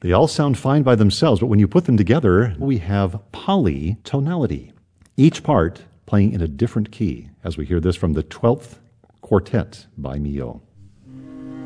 They all sound fine by themselves, but when you put them together, we have polytonality. Each part playing in a different key, as we hear this from the 12th Quartet by Milhaud.